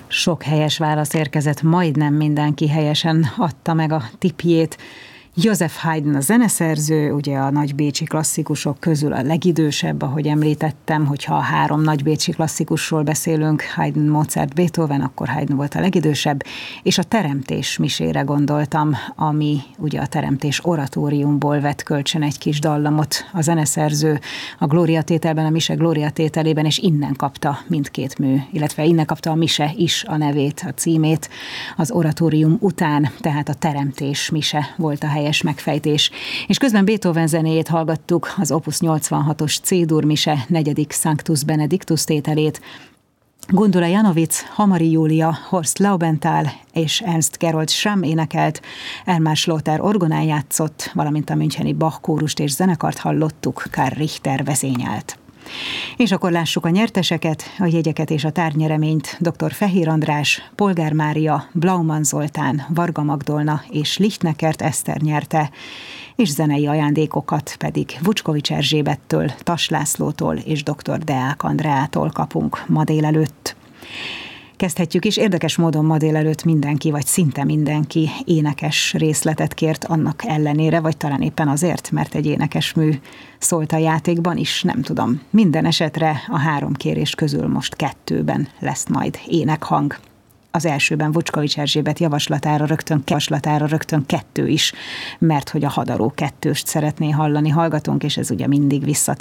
Sok helyes válasz érkezett, majdnem mindenki helyesen adta meg a tippjét. József Haydn a zeneszerző, ugye a nagybécsi klasszikusok közül a legidősebb, ahogy említettem, hogyha a 3 nagybécsi klasszikusról beszélünk, Haydn, Mozart, Beethoven, akkor Haydn volt a legidősebb, és a Teremtés misére gondoltam, ami ugye a Teremtés oratóriumból vett kölcsön egy kis dallamot a zeneszerző a Glória tételben, a mise Glória tételében, és innen kapta mindkét mű, illetve innen kapta a mise is a nevét, a címét az oratórium után, tehát a Teremtés mise volt a helyes megfejtés. És közben Beethoven zenéjét hallgattuk, az Opus 86-os C-dur mise 4. Sanctus Benedictus tételét. Gundula Janowitz, Hamari Júlia, Horst Laubenthal és Ernst Gerold Schramm énekelt, Elmar Slaughter orgonán játszott, valamint a müncheni Bach kórust és zenekart hallottuk, Karl Richter vezényelt. És akkor lássuk a nyerteseket, a jegyeket és a tárgyereményt. Dr. Fehér András, Polgár Mária, Blaumann Zoltán, Varga Magdolna és Lichtneckert Eszter nyerte, és zenei ajándékokat pedig Vucskovics Erzsébettől, Tass Lászlótól és dr. Deák Andreától kapunk ma délelőtt. Kezdhetjük is, érdekes módon ma délelőtt mindenki, vagy szinte mindenki énekes részletet kért annak ellenére, vagy talán éppen azért, mert egy énekesmű szólt a játékban is, nem tudom. Minden esetre a 3 kérés közül most 2-ben lesz majd énekhang. Az elsőben Vucskovics Erzsébet javaslatára rögtön 2 is, mert hogy a Hadaró 2-st szeretné hallani hallgatónk, és ez ugye mindig visszatér